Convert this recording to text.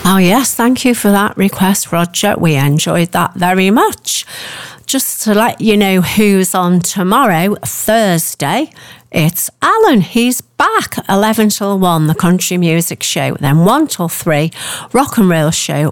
Oh, yes, thank you for that request, Roger. We enjoyed that very much. Just to let you know who's on tomorrow, Thursday, it's Alan. He's back, 11 till 1, the country music show. Then 1 till 3, rock and roll show,